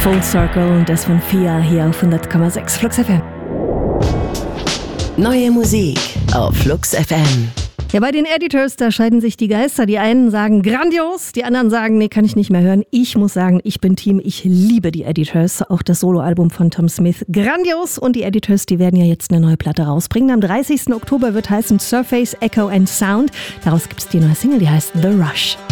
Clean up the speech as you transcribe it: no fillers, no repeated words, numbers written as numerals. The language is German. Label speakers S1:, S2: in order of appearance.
S1: Full Circle und das von Fia hier auf 100,6 Flux FM.
S2: Neue Musik auf Flux FM.
S1: Ja, bei den Editors, da scheiden sich die Geister. Die einen sagen grandios, die anderen sagen, nee, kann ich nicht mehr hören. Ich muss sagen, ich bin Team, ich liebe die Editors. Auch das Soloalbum von Tom Smith, grandios. Und die Editors, die werden ja jetzt eine neue Platte rausbringen. Am 30. Oktober wird heißen Surface, Echo and Sound. Daraus gibt es die neue Single, die heißt The Rush.